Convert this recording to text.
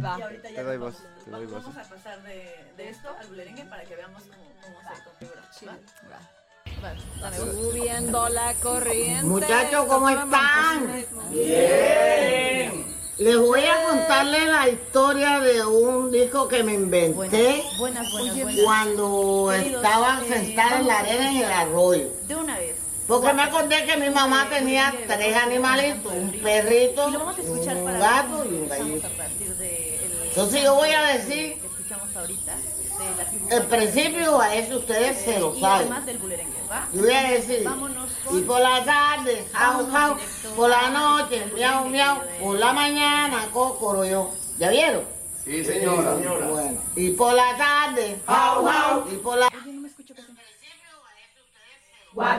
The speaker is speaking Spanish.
Va. Y ahorita ya Te doy voz, te doy voz. vamos a pasar de esto al bulerengue para que veamos cómo se configura. ¿Va? Subiendo la corriente. Muchachos, ¿cómo están? Bien. Les voy a contarles la historia de un disco que me inventé Buenas. cuando estaba sentada en la arena en el arroyo. De una vez. Porque me acordé que mi mamá tenía 3 animalitos, un perrito, Y lo vamos a escuchar un para gato y un empezamos gallito. a partir de Entonces yo voy a decir que escuchamos ahorita de la tribu el principio, a eso ustedes se lo y saben. además del bulerengue, ¿va? Yo voy a decir, Vámonos con- y por la tarde, jau, jau, por la noche, miau, miau, por la mañana, cocoroyo. ¿Ya vieron? Sí, señora. Bueno, y por la tarde, jau, jau, y por la